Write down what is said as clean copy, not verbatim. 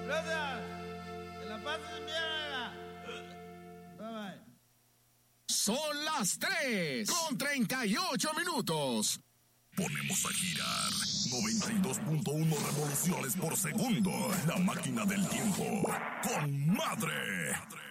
Gracias. Que la pases bien. Bye bye. Son las 3:38. Ponemos a girar 92.1 revoluciones por segundo. La máquina del tiempo. ¡Con madre!